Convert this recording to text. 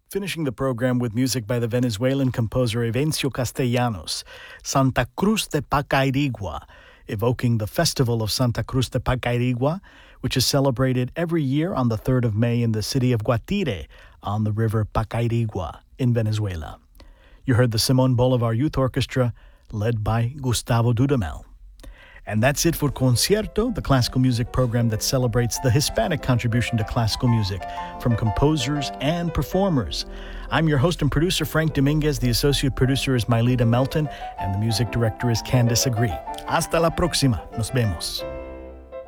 Finishing the program with music by the Venezuelan composer Evencio Castellanos, Santa Cruz de Pacairigua, evoking the Festival of Santa Cruz de Pacairigua, which is celebrated every year on the 3rd of May in the city of Guatire on the river Pacairigua in Venezuela. You heard the Simon Bolivar Youth Orchestra, led by Gustavo Dudamel. And that's it for Concierto, the classical music program that celebrates the Hispanic contribution to classical music from composers and performers. I'm your host and producer, Frank Dominguez. The associate producer is Mylita Melton, and the music director is Candice Agree. Hasta la próxima. Nos vemos.